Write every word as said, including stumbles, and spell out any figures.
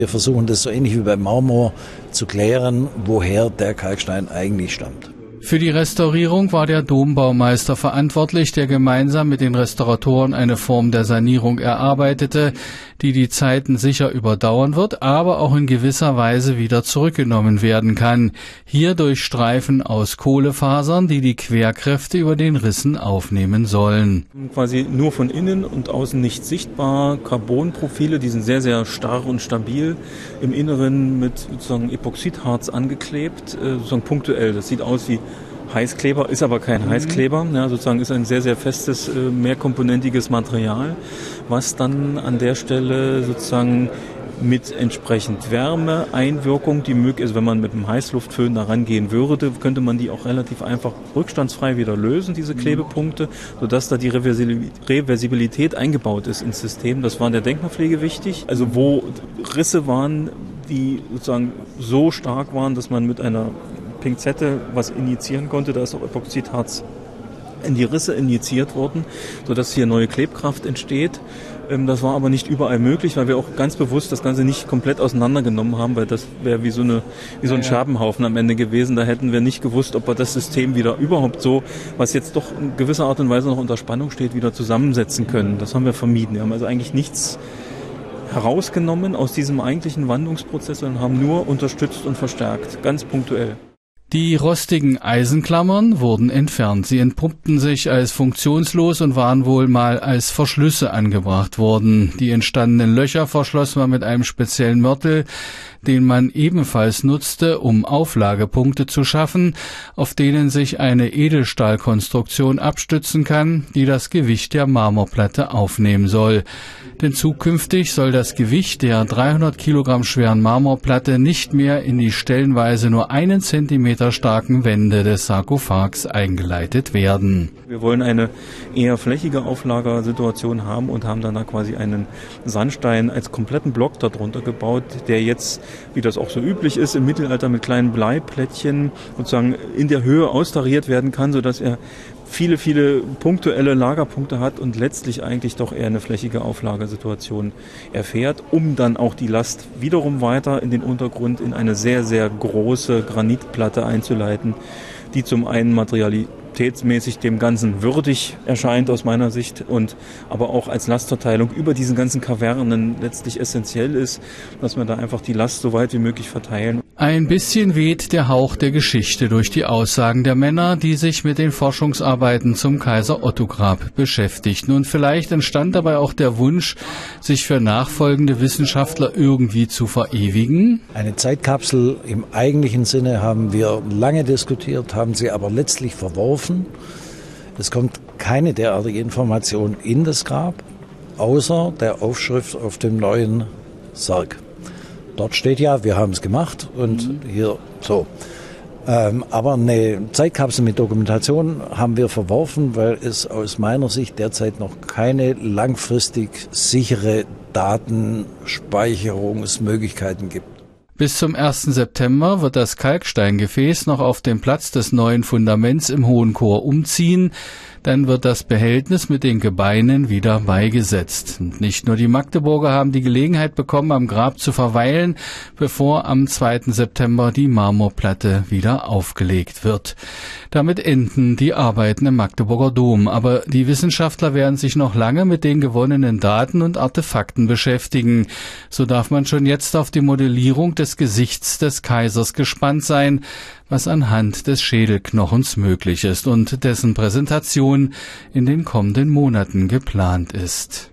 Wir versuchen das so ähnlich wie beim Marmor zu klären, woher der Kalkstein eigentlich stammt. Für die Restaurierung war der Dombaumeister verantwortlich, der gemeinsam mit den Restauratoren eine Form der Sanierung erarbeitete, die die Zeiten sicher überdauern wird, aber auch in gewisser Weise wieder zurückgenommen werden kann. Hier durch Streifen aus Kohlefasern, die die Querkräfte über den Rissen aufnehmen sollen. Quasi nur von innen und außen nicht sichtbar. Carbonprofile, die sind sehr, sehr starr und stabil. Im Inneren mit sozusagen Epoxidharz angeklebt, sozusagen punktuell. Das sieht aus wie Heißkleber, ist aber kein Heißkleber, ja, sozusagen ist ein sehr, sehr festes, mehrkomponentiges Material, was dann an der Stelle sozusagen mit entsprechend Wärmeeinwirkung, die möglich ist, wenn man mit einem Heißluftföhn da rangehen würde, könnte man die auch relativ einfach rückstandsfrei wieder lösen, diese Klebepunkte, sodass da die Reversibilität eingebaut ist ins System. Das war in der Denkmalpflege wichtig. Also wo Risse waren, die sozusagen so stark waren, dass man mit einer Pinzette was injizieren konnte, da ist auch Epoxidharz in die Risse injiziert worden, sodass hier neue Klebkraft entsteht. Das war aber nicht überall möglich, weil wir auch ganz bewusst das Ganze nicht komplett auseinandergenommen haben, weil das wäre wie so eine wie so ein Scherbenhaufen am Ende gewesen. Da hätten wir nicht gewusst, ob wir das System wieder überhaupt so, was jetzt doch in gewisser Art und Weise noch unter Spannung steht, wieder zusammensetzen können. Das haben wir vermieden. Wir haben also eigentlich nichts herausgenommen aus diesem eigentlichen Wandlungsprozess, sondern haben nur unterstützt und verstärkt, ganz punktuell. Die rostigen Eisenklammern wurden entfernt. Sie entpuppten sich als funktionslos und waren wohl mal als Verschlüsse angebracht worden. Die entstandenen Löcher verschloss man mit einem speziellen Mörtel, den man ebenfalls nutzte, um Auflagepunkte zu schaffen, auf denen sich eine Edelstahlkonstruktion abstützen kann, die das Gewicht der Marmorplatte aufnehmen soll. Denn zukünftig soll das Gewicht der dreihundert Kilogramm schweren Marmorplatte nicht mehr in die stellenweise nur einen Zentimeter starken Wände des Sarkophags eingeleitet werden. Wir wollen eine eher flächige Auflagersituation haben und haben dann da quasi einen Sandstein als kompletten Block darunter gebaut, der jetzt, wie das auch so üblich ist, im Mittelalter mit kleinen Bleiplättchen sozusagen in der Höhe austariert werden kann, sodass er viele, viele punktuelle Lagerpunkte hat und letztlich eigentlich doch eher eine flächige Auflagersituation erfährt, um dann auch die Last wiederum weiter in den Untergrund in eine sehr, sehr große Granitplatte einzuleiten, die zum einen materialitätsmäßig dem Ganzen würdig erscheint aus meiner Sicht und aber auch als Lastverteilung über diesen ganzen Kavernen letztlich essentiell ist, dass wir da einfach die Last so weit wie möglich verteilen. Ein bisschen weht der Hauch der Geschichte durch die Aussagen der Männer, die sich mit den Forschungsarbeiten zum Kaiser-Otto-Grab beschäftigten. Und vielleicht entstand dabei auch der Wunsch, sich für nachfolgende Wissenschaftler irgendwie zu verewigen. Eine Zeitkapsel im eigentlichen Sinne haben wir lange diskutiert, haben sie aber letztlich verworfen. Es kommt keine derartige Information in das Grab, außer der Aufschrift auf dem neuen Sarg. Dort steht ja, wir haben es gemacht und mhm. hier so. Ähm, aber eine Zeitkapsel mit Dokumentation haben wir verworfen, weil es aus meiner Sicht derzeit noch keine langfristig sichere Datenspeicherungsmöglichkeiten gibt. Bis zum ersten September wird das Kalksteingefäß noch auf dem Platz des neuen Fundaments im Hohen Chor umziehen. Dann wird das Behältnis mit den Gebeinen wieder beigesetzt. Und nicht nur die Magdeburger haben die Gelegenheit bekommen, am Grab zu verweilen, bevor am zweiten September die Marmorplatte wieder aufgelegt wird. Damit enden die Arbeiten im Magdeburger Dom. Aber die Wissenschaftler werden sich noch lange mit den gewonnenen Daten und Artefakten beschäftigen. So darf man schon jetzt auf die Modellierung des Gesichts des Kaisers gespannt sein, was anhand des Schädelknochens möglich ist und dessen Präsentation in den kommenden Monaten geplant ist.